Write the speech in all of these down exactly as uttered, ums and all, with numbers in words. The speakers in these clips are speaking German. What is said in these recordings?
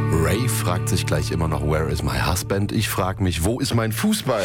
Ray fragt sich gleich immer noch, where is my husband? Ich frage mich, wo ist mein Fußball?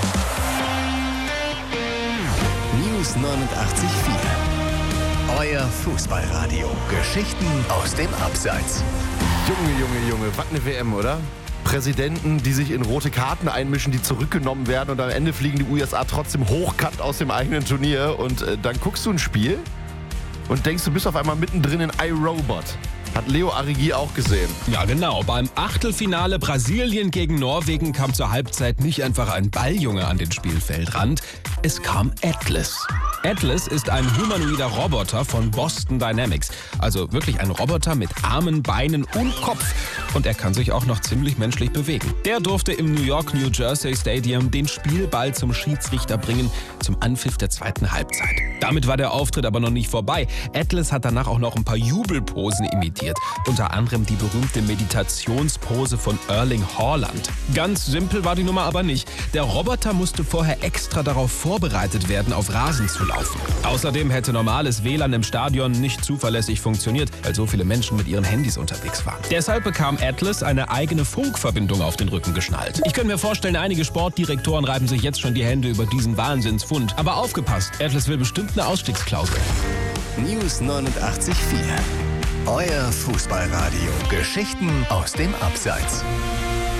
News neunundachtzig Komma vier. Euer Fußballradio. Geschichten aus dem Abseits. Junge, Junge, Junge, was eine W M, oder? Präsidenten, die sich in rote Karten einmischen, die zurückgenommen werden und am Ende fliegen die U S A trotzdem hochkant aus dem eigenen Turnier und äh, dann guckst du ein Spiel und denkst, du bist auf einmal mittendrin in iRobot. Hat Leo Arrighi auch gesehen. Ja, genau. Beim Achtelfinale Brasilien gegen Norwegen kam zur Halbzeit nicht einfach ein Balljunge an den Spielfeldrand. Es kam Atlas. Atlas ist ein humanoider Roboter von Boston Dynamics. Also wirklich ein Roboter mit Armen, Beinen und Kopf. Und er kann sich auch noch ziemlich menschlich bewegen. Der durfte im New York New Jersey Stadium den Spielball zum Schiedsrichter bringen, zum Anpfiff der zweiten Halbzeit. Damit war der Auftritt aber noch nicht vorbei. Atlas hat danach auch noch ein paar Jubelposen imitiert. Unter anderem die berühmte Meditationspose von Erling Haaland. Ganz simpel war die Nummer aber nicht. Der Roboter musste vorher extra darauf vorbereitet werden, auf Rasen zu laufen. Außerdem hätte normales W L A N im Stadion nicht zuverlässig funktioniert, weil so viele Menschen mit ihren Handys unterwegs waren. Deshalb bekam Atlas eine eigene Funkverbindung auf den Rücken geschnallt. Ich könnte mir vorstellen, einige Sportdirektoren reiben sich jetzt schon die Hände über diesen Wahnsinnsfund. Aber aufgepasst, Atlas will bestimmt eine Ausstiegsklausel. News neunundachtzig Komma vier. Euer Fußballradio. Geschichten aus dem Abseits.